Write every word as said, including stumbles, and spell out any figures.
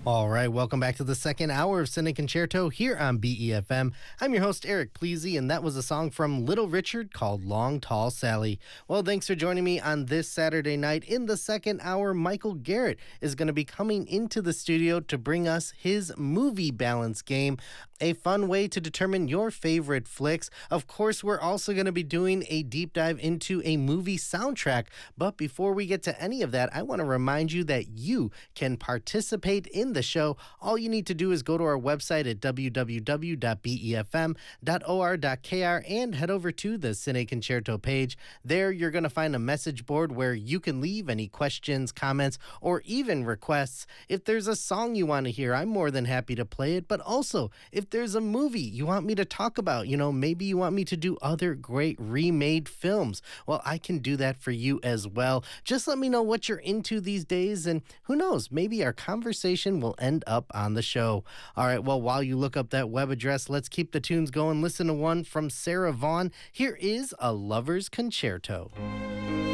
All right, welcome back to the second hour of Cine Concerto here on B E F M. I'm your host, Eric Pleasy, and that was a song from Little Richard called Long Tall Sally. Well, thanks for joining me on this Saturday night. In the second hour, Michael Garrett is going to be coming into the studio to bring us his movie balance game, a fun way to determine your favorite flicks. Of course, we're also going to be doing a deep dive into a movie soundtrack. But before we get to any of that, I want to remind you that you can participate in the show. All you need to do is go to our website at w w w dot b e f m dot o r dot k r and head over to the Cine Concerto page. There, you're going to find a message board where you can leave any questions, comments, or even requests. If there's a song you want to hear, I'm more than happy to play it. But also, if there's a movie you want me to talk about, you know, maybe you want me to do other great remade films, well, I can do that for you as well. Just let me know what you're into these days, and who knows, maybe our conversation will end up on the show. All right, well, while you look up that web address, let's keep the tunes going. Listen to one from Sarah Vaughan. Here is A Lover's Concerto.